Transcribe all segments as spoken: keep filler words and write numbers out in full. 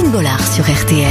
Christine Bollard sur R T L.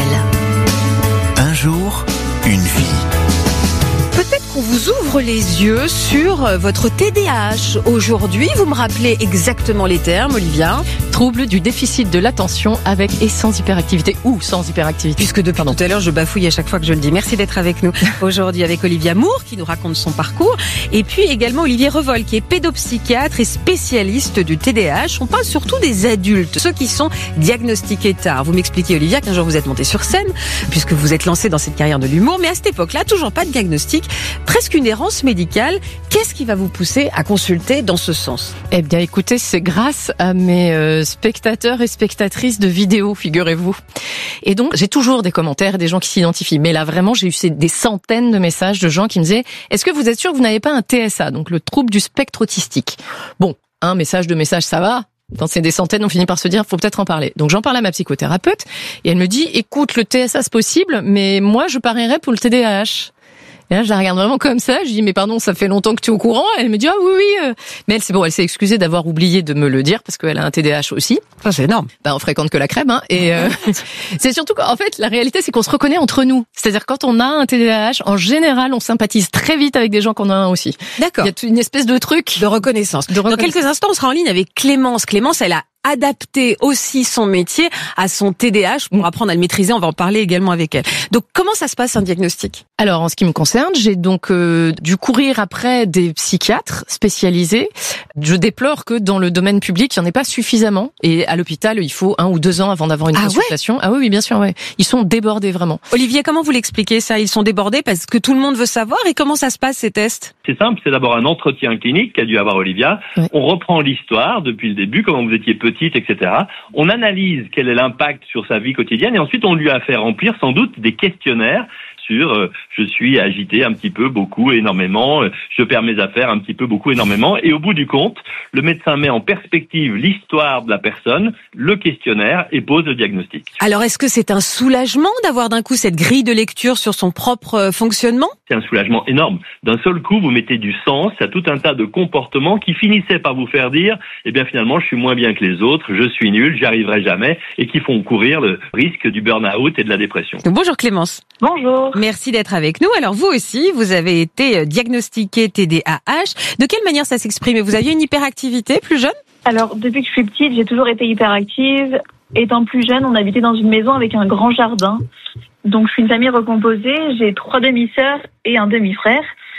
Un jour, une vie. Peut-être qu'on vous ouvre les yeux sur votre T D A H. Aujourd'hui, vous me rappelez exactement les termes, Olivia. Trouble du déficit de l'attention avec et sans hyperactivité ou sans hyperactivité. Puisque depuis Pardon. tout à l'heure, je bafouille à chaque fois que je le dis. Merci d'être avec nous aujourd'hui avec Olivia Moore qui nous raconte son parcours. Et puis également Olivier Revol qui est pédopsychiatre et spécialiste du T D A H. On parle surtout des adultes, ceux qui sont diagnostiqués tard. Vous m'expliquez, Olivia, qu'un jour vous êtes montée sur scène puisque vous êtes lancée dans cette carrière de l'humour. Mais à cette époque-là, toujours pas de diagnostic, presque une errance médicale. Qu'est-ce qui va vous pousser à consulter dans ce sens ? Eh bien, écoutez, c'est grâce à mes euh, spectateurs et spectatrices de vidéos, figurez-vous. Et donc, j'ai toujours des commentaires, des gens qui s'identifient. Mais là, vraiment, j'ai eu des centaines de messages de gens qui me disaient « Est-ce que vous êtes sûr que vous n'avez pas un T S A ?» Donc, le trouble du spectre autistique. Bon, un message, deux messages, ça va. Quand c'est des centaines, on finit par se dire, faut peut-être en parler. Donc j'en parle à ma psychothérapeute et elle me dit, écoute, le T S A c'est possible, mais moi je parierais pour le T D A H. Et là, je la regarde vraiment comme ça. Je dis, mais pardon, ça fait longtemps que tu es au courant. Elle me dit, ah oui, oui. Mais elle, c'est bon, elle s'est excusée d'avoir oublié de me le dire parce qu'elle a un T D A H aussi. Ça, c'est énorme. Ben, on fréquente que la crème, hein. Et euh, c'est surtout qu'en fait, la réalité, c'est qu'on se reconnaît entre nous. C'est-à-dire, quand on a un T D A H, en général, on sympathise très vite avec des gens qu'on a un aussi. D'accord. Il y a une espèce de truc. De reconnaissance. De reconnaissance. Dans quelques instants, on sera en ligne avec Clémence. Clémence, elle a adapter aussi son métier à son T D A H pour apprendre à le maîtriser. On va en parler également avec elle. Donc, comment ça se passe un diagnostic ? Alors, en ce qui me concerne, j'ai donc euh, dû courir après des psychiatres spécialisés. Je déplore que dans le domaine public, il n'y en ait pas suffisamment. Et à l'hôpital, il faut un ou deux ans avant d'avoir une ah consultation. Ouais ah oui, oui, bien sûr, ouais. Ils sont débordés vraiment. Olivier, comment vous l'expliquez ça ? Ils sont débordés parce que tout le monde veut savoir. Et comment ça se passe ces tests ? C'est simple, c'est d'abord un entretien clinique qu'a dû avoir Olivia. Ouais. On reprend l'histoire depuis le début, comment vous étiez petite, et cetera. On analyse quel est l'impact sur sa vie quotidienne et ensuite on lui a fait remplir sans doute des questionnaires sur euh, je suis agité un petit peu, beaucoup, énormément, euh, je perds mes affaires un petit peu, beaucoup, énormément. Et au bout du compte, le médecin met en perspective l'histoire de la personne, le questionnaire et pose le diagnostic. Alors est-ce que c'est un soulagement d'avoir d'un coup cette grille de lecture sur son propre fonctionnement ? C'est un soulagement énorme. D'un seul coup, vous mettez du sens à tout un tas de comportements qui finissaient par vous faire dire eh bien finalement je suis moins bien que les autres, je suis nul, j'y arriverai jamais, et qui font courir le risque du burn-out et de la dépression. Donc, bonjour Clémence. Bonjour. Merci d'être avec nous. Alors vous aussi, vous avez été diagnostiqué T D A H. De quelle manière ça s'exprime ? Vous aviez une hyperactivité plus jeune ? Alors depuis que je suis petite, j'ai toujours été hyperactive. Étant plus jeune, on habitait dans une maison avec un grand jardin. Donc je suis une famille recomposée. J'ai trois demi-sœurs et un demi-frère.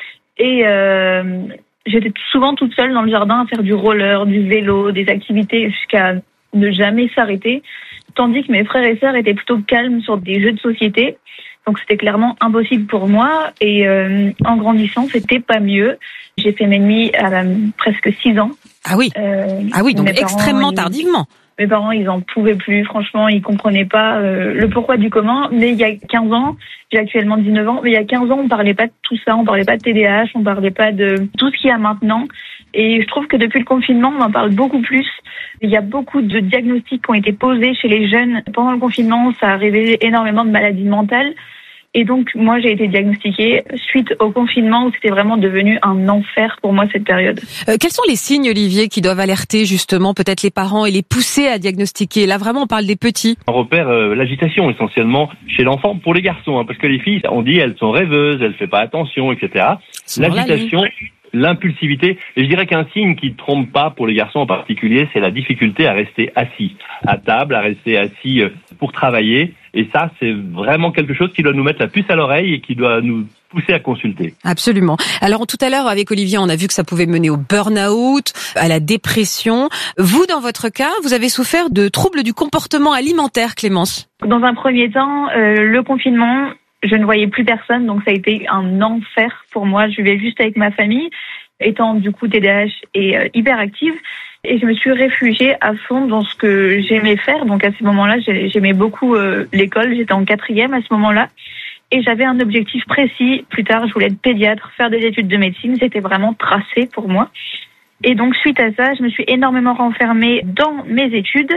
Et euh, j'étais souvent toute seule dans le jardin à faire du roller, du vélo, des activités jusqu'à ne jamais s'arrêter. Tandis que mes frères et sœurs étaient plutôt calmes sur des jeux de société. Donc c'était clairement impossible pour moi. Et euh, en grandissant, c'était pas mieux. J'ai fait mes nuits à la, presque six ans. Ah oui. Euh, ah oui, donc extrêmement parents, tardivement. Ils, mes parents, ils en pouvaient plus. Franchement, ils comprenaient pas euh, le pourquoi du comment. Mais il y a quinze ans, j'ai actuellement dix-neuf ans, mais il y a quinze ans, on parlait pas de tout ça. On parlait pas de T D A H, on parlait pas de tout ce qu'il y a maintenant. Et je trouve que depuis le confinement, on en parle beaucoup plus. Il y a beaucoup de diagnostics qui ont été posés chez les jeunes. Pendant le confinement, ça a révélé énormément de maladies mentales. Et donc, moi, j'ai été diagnostiquée suite au confinement où c'était vraiment devenu un enfer pour moi cette période. Euh, quels sont les signes, Olivier, qui doivent alerter justement peut-être les parents et les pousser à diagnostiquer ? Là, vraiment, on parle des petits. On repère euh, l'agitation essentiellement chez l'enfant pour les garçons, hein, parce que les filles, on dit elles sont rêveuses, elles ne font pas attention, et cetera. L'agitation, l'impulsivité. Et je dirais qu'un signe qui ne trompe pas pour les garçons en particulier, c'est la difficulté à rester assis à table, à rester assis pour travailler. Et ça, c'est vraiment quelque chose qui doit nous mettre la puce à l'oreille et qui doit nous pousser à consulter. Absolument. Alors tout à l'heure, avec Olivier, on a vu que ça pouvait mener au burn-out, à la dépression. Vous, dans votre cas, vous avez souffert de troubles du comportement alimentaire, Clémence. Dans un premier temps, euh, le confinement, je ne voyais plus personne, donc ça a été un enfer pour moi. Je vivais juste avec ma famille, étant du coup T D A H et euh, hyperactive. Et je me suis réfugiée à fond dans ce que j'aimais faire. Donc à ce moment-là, j'aimais beaucoup euh, l'école. J'étais en quatrième à ce moment-là. Et j'avais un objectif précis. Plus tard, je voulais être pédiatre, faire des études de médecine. C'était vraiment tracé pour moi. Et donc suite à ça, je me suis énormément renfermée dans mes études.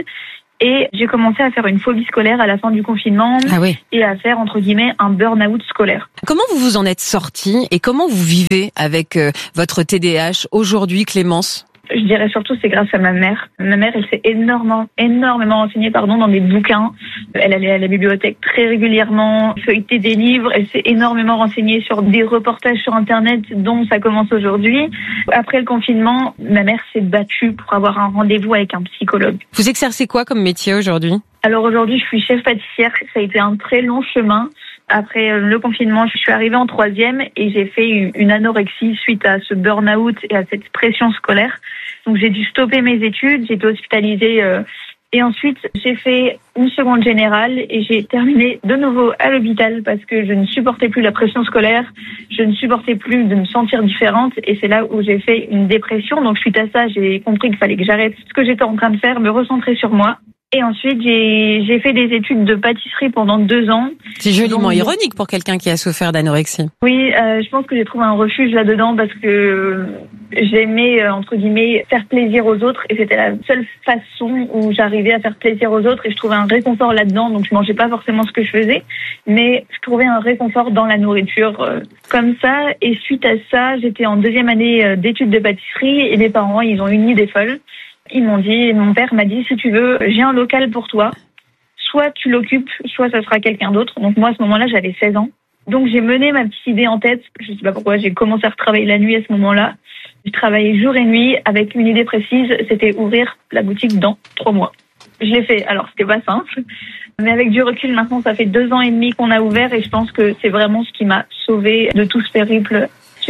Et j'ai commencé à faire une phobie scolaire à la fin du confinement. Ah oui. Et à faire, entre guillemets, un burn-out scolaire. Comment vous vous en êtes sortie et comment vous vivez avec euh, votre T D A H aujourd'hui, Clémence ? Je dirais surtout c'est grâce à ma mère. Ma mère, elle s'est énormément, énormément renseignée, pardon, dans des bouquins. Elle allait à la bibliothèque très régulièrement, feuilletait des livres. Elle s'est énormément renseignée sur des reportages sur Internet, dont ça commence aujourd'hui. Après le confinement, ma mère s'est battue pour avoir un rendez-vous avec un psychologue. Vous exercez quoi comme métier aujourd'hui ? Alors aujourd'hui, je suis chef pâtissière. Ça a été un très long chemin. Après le confinement, je suis arrivée en troisième et j'ai fait une anorexie suite à ce burn-out et à cette pression scolaire. Donc j'ai dû stopper mes études, j'ai été hospitalisée euh, et ensuite j'ai fait une seconde générale et j'ai terminé de nouveau à l'hôpital parce que je ne supportais plus la pression scolaire, je ne supportais plus de me sentir différente et c'est là où j'ai fait une dépression. Donc suite à ça, j'ai compris qu'il fallait que j'arrête ce que j'étais en train de faire, me recentrer sur moi. Et ensuite, j'ai, j'ai fait des études de pâtisserie pendant deux ans. C'est joliment Donc, ironique pour quelqu'un qui a souffert d'anorexie. Oui, euh, je pense que j'ai trouvé un refuge là-dedans parce que j'aimais, euh, entre guillemets, faire plaisir aux autres. Et c'était la seule façon où j'arrivais à faire plaisir aux autres. Et je trouvais un réconfort là-dedans. Donc, je mangeais pas forcément ce que je faisais. Mais je trouvais un réconfort dans la nourriture euh, comme ça. Et suite à ça, j'étais en deuxième année d'études de pâtisserie. Et mes parents, ils ont eu une idée folle. Ils m'ont dit, mon père m'a dit, si tu veux, j'ai un local pour toi. Soit tu l'occupes, soit ça sera quelqu'un d'autre. Donc moi, à ce moment-là, j'avais seize ans. Donc j'ai mené ma petite idée en tête. Je sais pas pourquoi, j'ai commencé à retravailler la nuit à ce moment-là. J'ai travaillé jour et nuit avec une idée précise. C'était ouvrir la boutique dans trois mois. Je l'ai fait. Alors, c'était pas simple. Mais avec du recul, maintenant, ça fait deux ans et demi qu'on a ouvert et je pense que c'est vraiment ce qui m'a sauvée de tout ce périple.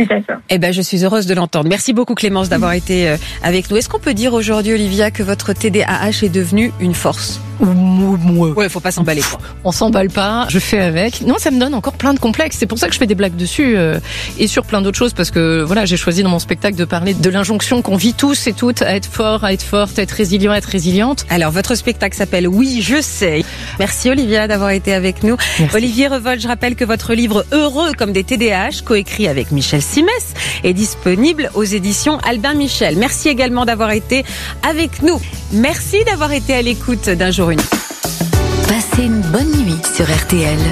Eh ben, je suis heureuse de l'entendre. Merci beaucoup Clémence d'avoir été avec nous. Est-ce qu'on peut dire aujourd'hui, Olivia, que votre T D A H est devenu une force ? Ouais, faut pas s'emballer quoi. On s'emballe pas, je fais avec. Non, ça me donne encore plein de complexes. C'est pour ça que je fais des blagues dessus euh, et sur plein d'autres choses parce que voilà, j'ai choisi dans mon spectacle de parler de l'injonction qu'on vit tous et toutes à être fort, à être forte, à être résilient, à être résiliente. Alors, votre spectacle s'appelle Oui, je sais. Merci Olivia d'avoir été avec nous. Merci. Olivier Revolt, je rappelle que votre livre Heureux comme des T D A H, coécrit avec Michel Simès, est disponible aux éditions Albin Michel. Merci également d'avoir été avec nous. Merci d'avoir été à l'écoute d'Un jour une. Passez une bonne nuit sur R T L.